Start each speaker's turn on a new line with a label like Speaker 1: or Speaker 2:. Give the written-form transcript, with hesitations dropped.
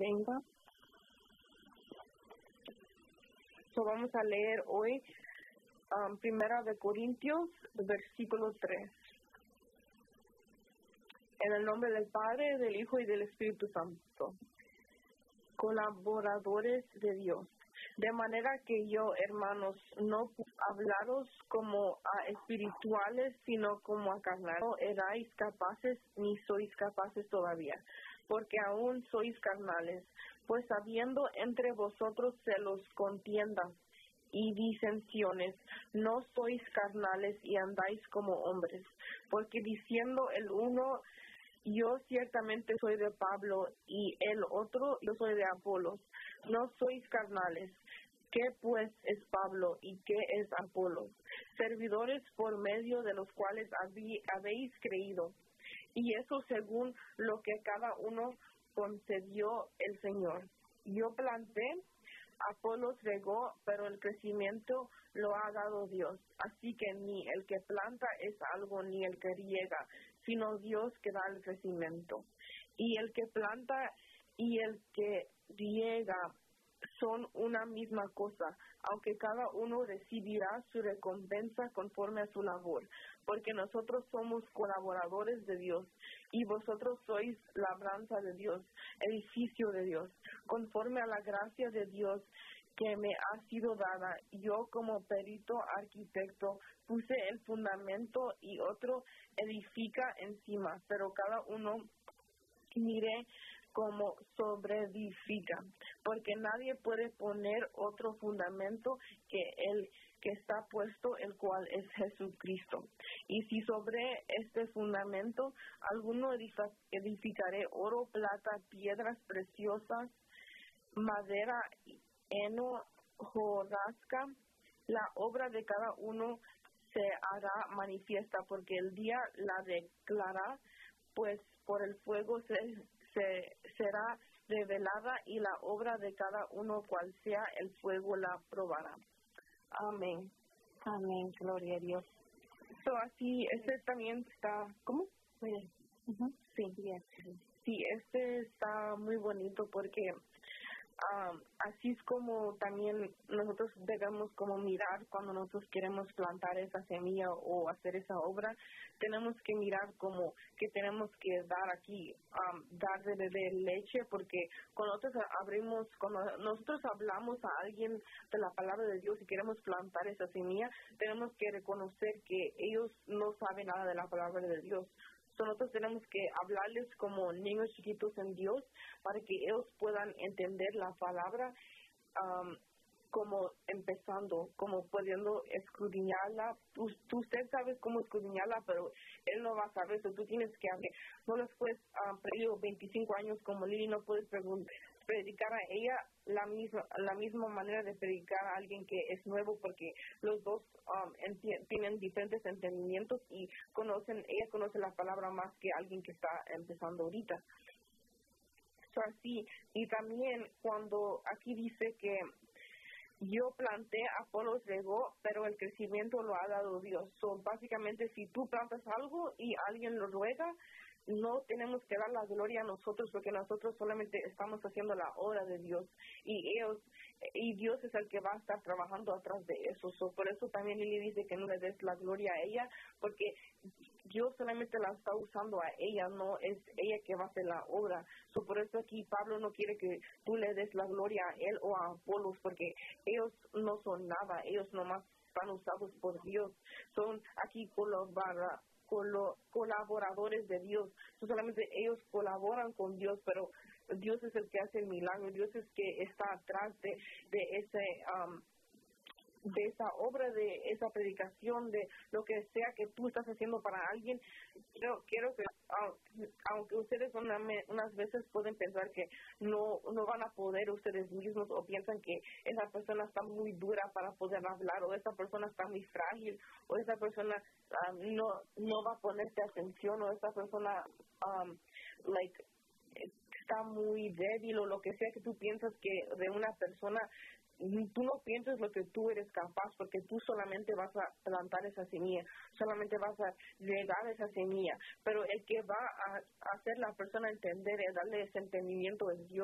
Speaker 1: venga. So vamos a leer hoy Primera de Corintios, versículo 3. En el nombre del Padre, del Hijo y del Espíritu Santo. Colaboradores de Dios. De manera que yo, hermanos, no hablaros como a espirituales, sino como a carnales. No erais capaces, ni sois capaces todavía, porque aún sois carnales. Pues habiendo entre vosotros celos, contiendas y disensiones, no sois carnales y andáis como hombres. Porque diciendo el uno, yo ciertamente soy de Pablo, y el otro, yo soy de Apolos. No sois carnales. ¿Qué pues es Pablo y qué es Apolos? Servidores por medio de los cuales habéis creído. Y eso según lo que cada uno concedió el Señor. Yo planté, Apolos regó, pero el crecimiento lo ha dado Dios. Así que ni el que planta es algo, ni el que riega, sino Dios que da el crecimiento. Y el que planta y el que riega son una misma cosa, aunque cada uno recibirá su recompensa conforme a su labor, porque nosotros somos colaboradores de Dios, y vosotros sois labranza de Dios, edificio de Dios, conforme a la gracia de Dios que me ha sido dada. Yo como perito arquitecto puse el fundamento y otro edifica encima, pero cada uno mire como sobreedifica, porque nadie puede poner otro fundamento que el que está puesto, el cual es Jesucristo. Y si sobre este fundamento alguno edificaré oro, plata, piedras preciosas, madera, heno, hojarasca, la obra de cada uno se hará manifiesta, porque el día la declara, pues por el fuego será revelada, y la obra de cada uno, cual sea, el fuego la probará. Amén.
Speaker 2: Amén, gloria a Dios.
Speaker 1: So, así, este también está, ¿cómo?
Speaker 2: Bien.
Speaker 1: Sí, bien. Sí, este está muy bonito porque así es como también nosotros debemos como mirar cuando nosotros queremos plantar esa semilla o hacer esa obra. Tenemos que mirar como que tenemos que dar aquí, dar de beber leche, porque cuando nosotros hablamos a alguien de la palabra de Dios y queremos plantar esa semilla, tenemos que reconocer que ellos no saben nada de la palabra de Dios. Nosotros tenemos que hablarles como niños chiquitos en Dios para que ellos puedan entender la palabra, como empezando, como pudiendo escudriñarla. Usted sabe cómo escudriñarla, pero él no va a saber eso. Tú tienes que hacer. No les puedes pedir 25 años como Lili, no puedes predicar a ella la misma manera de predicar a alguien que es nuevo, porque los dos tienen diferentes entendimientos y ella conoce la palabra más que alguien que está empezando ahorita. Así, y también cuando aquí dice que yo planté, Apolos regó, pero el crecimiento lo ha dado Dios. Básicamente, si tú plantas algo y alguien lo ruega, no tenemos que dar la gloria a nosotros, porque nosotros solamente estamos haciendo la obra de Dios, y Dios es el que va a estar trabajando atrás de eso. Por eso también Lili dice que no le des la gloria a ella, porque Dios solamente la está usando a ella, no es ella que va a hacer la obra. Por eso aquí Pablo no quiere que tú le des la gloria a él o a Apolos, porque ellos no son nada, ellos nomás están usados por Dios. Son aquí colaboradores de Dios. Solamente ellos colaboran con Dios, pero Dios es el que hace el milagro. Dios es que está atrás de esa obra, de esa predicación, de lo que sea que tú estás haciendo para alguien. Quiero que, aunque ustedes unas veces pueden pensar que no van a poder ustedes mismos, o piensan que esa persona está muy dura para poder hablar, o esa persona está muy frágil, o esa persona no va a ponerte atención, o esa persona está muy débil, o lo que sea que tú piensas que de una persona, tú no piensas lo que tú eres capaz, porque tú solamente vas a plantar esa semilla, solamente vas a regar esa semilla, pero el que va a hacer la persona entender, darle ese entendimiento es Dios.